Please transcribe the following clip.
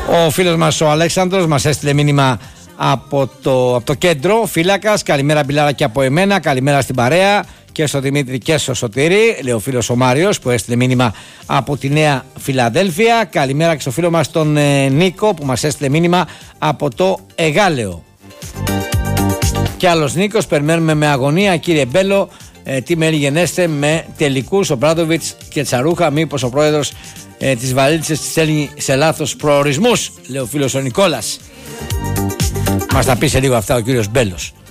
Ο φίλος μας ο Αλέξανδρος μας έστειλε μήνυμα από το κέντρο. Φύλακας, καλημέρα Μπιλάρα και από εμένα. Καλημέρα στην παρέα και στο Δημήτρη και στο Σωτήρη. Λέει ο φίλος ο Μάριος που έστειλε μήνυμα από τη Νέα Φιλαδέλφια. Καλημέρα και στο φίλο μας τον Νίκο που μας έστειλε μήνυμα από το Εγάλεο. Και άλλος Νίκος, περιμένουμε με αγωνία κύριε Μπέλο τι μέρη γενέστε με τελικούς ο Μπράντοβιτς και Τσαρούχα, μήπως ο πρόεδρος της βαλίτσες της στέλνει σε λάθος προορισμούς, λέει ο φίλος ο Νικόλας. Μας τα πει σε λίγο αυτά ο κύριος Μπέλος.